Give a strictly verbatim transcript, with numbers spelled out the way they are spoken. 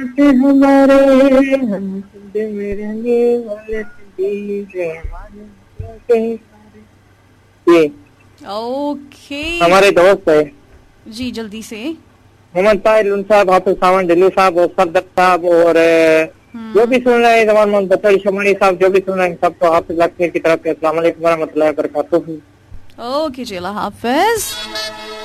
हमारे हम दिल में रहने वाले ये ओके हमारे दोस्त है जी, जल्दी से। मोहम्मद ताहिर साहब, हाफिज सावन ढिल्लू साहब और सरदर साहब और जो भी सुन रहे हैं, जमान मोहम्मद बचर शमानी साहब जो भी सुन रहे हैं, सबको हाफिज लक्ष्मी की तरफ से अस्सलाम वालेकुम व रहमतुल्लाहि व बरकातुहू। ओके जी, अल्लाह हाफिज।